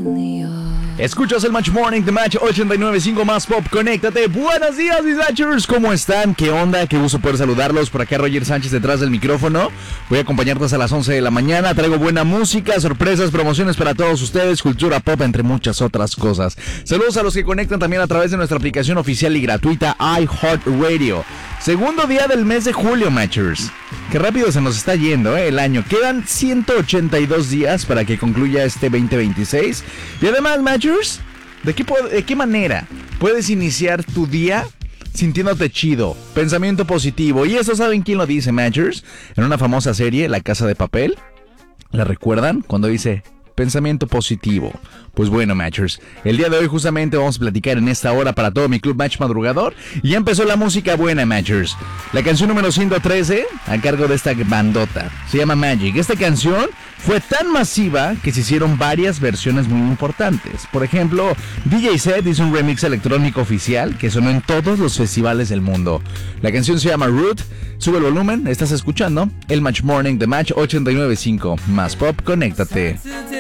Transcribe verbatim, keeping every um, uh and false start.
Escuchas el Match Morning de Match ochenta y nueve punto cinco Más Pop. Conéctate. Buenos días, mis Matchers. ¿Cómo están? ¿Qué onda? Qué gusto poder saludarlos. Por acá Roger Sánchez detrás del micrófono. Voy a acompañarnos a las once de la mañana. Traigo buena música, sorpresas, promociones para todos ustedes, cultura pop, entre muchas otras cosas. Saludos a los que conectan también a través de nuestra aplicación oficial y gratuita iHeartRadio. Segundo día del mes de julio, Matchers. Qué rápido se nos está yendo, ¿eh? El año. Quedan ciento ochenta y dos días para que concluya este veinte veintiséis. Y además, Matchers, ¿de qué, ¿de qué manera puedes iniciar tu día sintiéndote chido? Pensamiento positivo. Y eso, ¿saben quién lo dice, Matchers? En una famosa serie, La Casa de Papel. ¿La recuerdan? Cuando dice pensamiento positivo. Pues bueno, Matchers, el día de hoy justamente vamos a platicar en esta hora para todo mi club Match madrugador. Y ya empezó la música buena, Matchers. La canción número ciento trece, a cargo de esta bandota, se llama Magic. Esta canción fue tan masiva que se hicieron varias versiones muy importantes. Por ejemplo, D J Set hizo un remix electrónico oficial que sonó en todos los festivales del mundo. La canción se llama Root. Sube el volumen, estás escuchando el Match Morning de Match ochenta y nueve punto cinco Más Pop, conéctate.